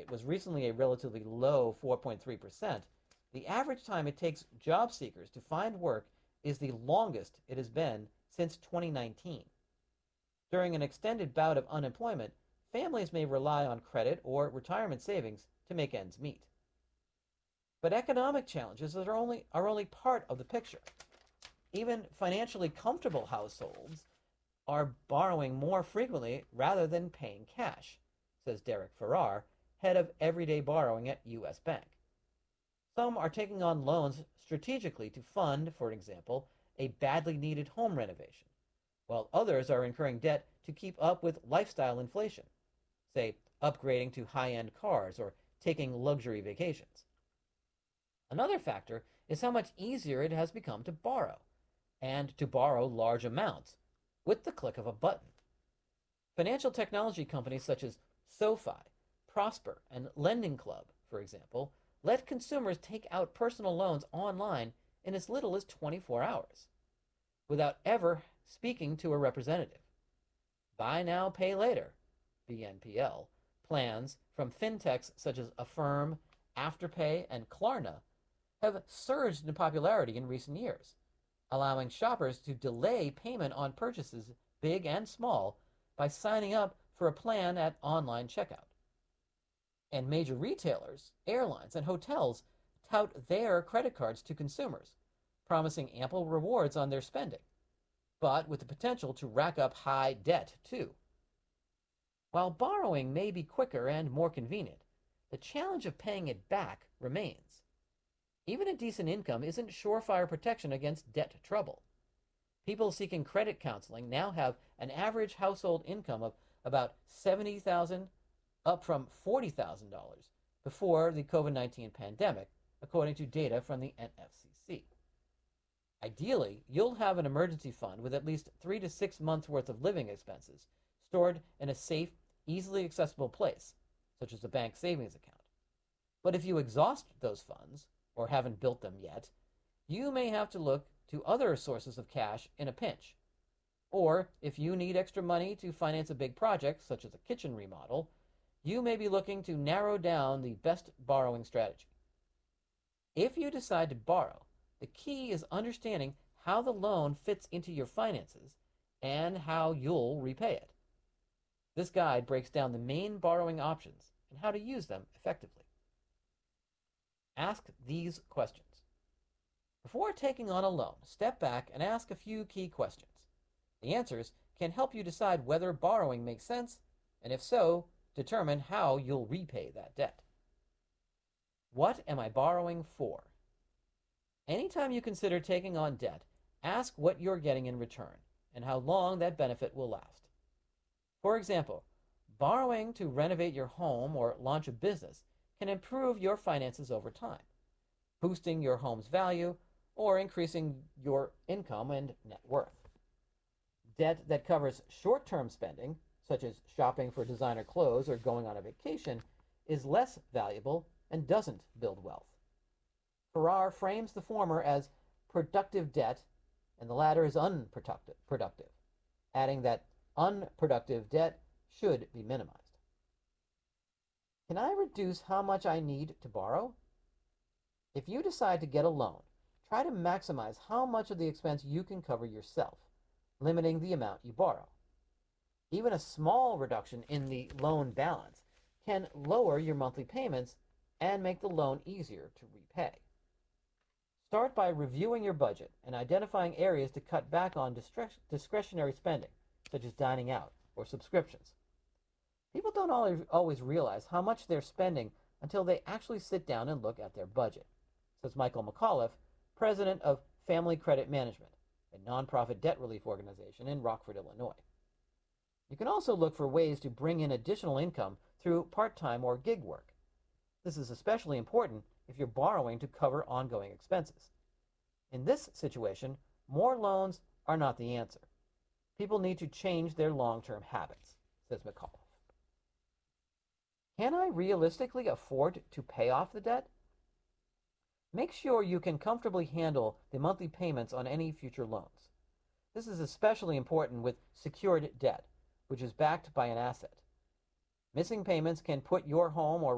rate was recently a relatively low 4.3%, the average time it takes job seekers to find work is the longest it has been since 2019. During an extended bout of unemployment, families may rely on credit or retirement savings to make ends meet. But economic challenges are only part of the picture. Even financially comfortable households are borrowing more frequently rather than paying cash, says Derek Farrar, head of everyday borrowing at US Bank. Some are taking on loans strategically to fund, for example, a badly needed home renovation, while others are incurring debt to keep up with lifestyle inflation, say upgrading to high end cars or taking luxury vacations. Another factor is how much easier it has become to borrow, and to borrow large amounts with the click of a button. Financial technology companies such as SoFi, Prosper, and Lending Club, for example, let consumers take out personal loans online in as little as 24 hours without ever speaking to a representative. Buy now, pay later, BNPL, plans from fintechs such as Affirm, Afterpay, and Klarna have surged in popularity in recent years, allowing shoppers to delay payment on purchases, big and small, by signing up for a plan at online checkout. And major retailers, airlines, and hotels tout their credit cards to consumers, promising ample rewards on their spending, but with the potential to rack up high debt too. While borrowing may be quicker and more convenient, the challenge of paying it back remains. Even a decent income isn't surefire protection against debt trouble. People seeking credit counseling now have an average household income of about $70,000, up from $40,000 before the COVID-19 pandemic, according to data from the NFCC. Ideally, you'll have an emergency fund with at least 3 to 6 months worth of living expenses stored in a safe, easily accessible place, such as a bank savings account. But if you exhaust those funds, or haven't built them yet, you may have to look to other sources of cash in a pinch. Or if you need extra money to finance a big project, such as a kitchen remodel, you may be looking to narrow down the best borrowing strategy. If you decide to borrow, the key is understanding how the loan fits into your finances and how you'll repay it. This guide breaks down the main borrowing options and how to use them effectively. Ask these questions. Before taking on a loan, step back and ask a few key questions. The answers can help you decide whether borrowing makes sense, and if so, determine how you'll repay that debt. What am I borrowing for? Anytime you consider taking on debt, ask what you're getting in return and how long that benefit will last. For example, borrowing to renovate your home or launch a business can improve your finances over time, boosting your home's value or increasing your income and net worth. Debt that covers short-term spending, such as shopping for designer clothes or going on a vacation, is less valuable and doesn't build wealth. Farrar frames the former as productive debt and the latter as unproductive, adding that unproductive debt should be minimized. Can I reduce how much I need to borrow? If you decide to get a loan, try to maximize how much of the expense you can cover yourself, limiting the amount you borrow. Even a small reduction in the loan balance can lower your monthly payments and make the loan easier to repay. Start by reviewing your budget and identifying areas to cut back on discretionary spending, such as dining out or subscriptions. People don't always realize how much they're spending until they actually sit down and look at their budget, says Michael McAuliffe, president of Family Credit Management, a nonprofit debt relief organization in Rockford, Illinois. You can also look for ways to bring in additional income through part-time or gig work. This is especially important if you're borrowing to cover ongoing expenses. In this situation, more loans are not the answer. People need to change their long-term habits, says McAuliffe. Can I realistically afford to pay off the debt? Make sure you can comfortably handle the monthly payments on any future loans. This is especially important with secured debt, which is backed by an asset. Missing payments can put your home or